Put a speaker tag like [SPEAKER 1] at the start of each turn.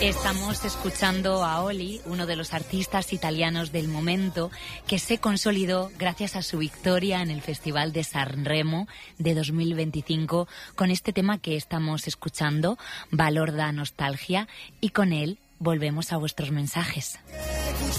[SPEAKER 1] Estamos escuchando a Oli, uno de los artistas italianos del momento, que se consolidó gracias a su victoria en el Festival de Sanremo de 2025 con este tema que estamos escuchando, Valor da Nostalgia, y con él volvemos a vuestros mensajes.